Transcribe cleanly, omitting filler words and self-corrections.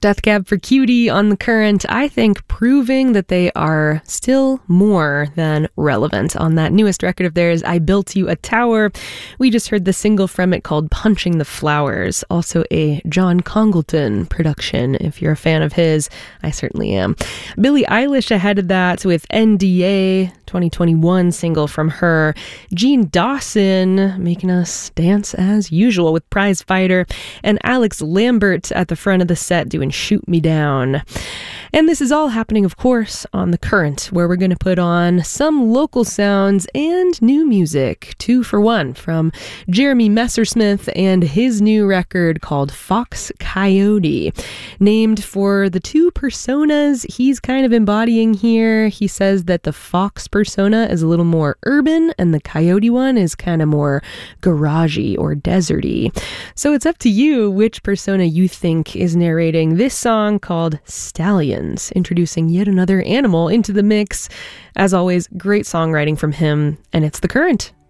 Death Cab for Cutie on The Current, I think proving that they are still more than relevant on that newest record of theirs, I Built You a Tower. We just heard the single from it called Punching the Flowers, also a John Congleton production. If you're a fan of his, I certainly am. Billie Eilish ahead of that with NDA, 2021 single from her. Gene Dawson making us dance as usual with Prize Fighter, and Alex Lambert at the front of the set doing Shoot Me Down. And this is all happening, of course, on The Current, where we're going to put on some local sounds and new music. 2 for 1 from Jeremy Messersmith and his new record called Fox Coyote. Named for the 2 personas he's kind of embodying here. He says that the Fox persona is a little more urban and the Coyote one is kind of more garagey or deserty. So it's up to you which persona you think is narrating this song called Stallions, introducing yet another animal into the mix. As always, great songwriting from him, and it's The Current.